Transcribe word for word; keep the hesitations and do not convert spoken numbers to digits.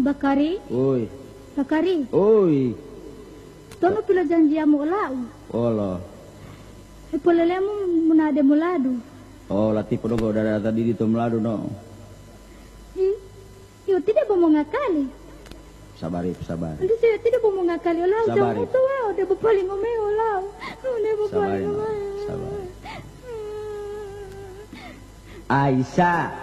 Bakari. Oi. Bakari. Oi. Tono pila janji amu olau. Ola. E polelemu munade muladu. Oh, lati podo go dari tadi di meladu no. I, yo tidak mau ngakali. Sabar, sabar. Andi saya tidak mau ngakali olau. Sabar. Jangan tuh, udah berpaling ngomel olau. Udah berpaling ngomel. Sabar. Aisyah.